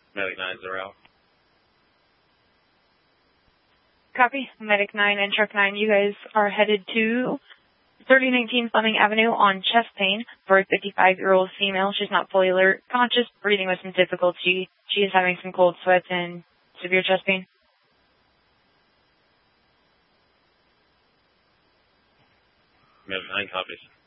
Medic 9's out. Copy. Medic 9 and Truck 9, you guys are headed to 3019 Fleming Avenue on chest pain for a 55-year-old female. She's not fully alert, conscious, breathing with some difficulty. She is having some cold sweats and severe chest pain. Medic 9 copies.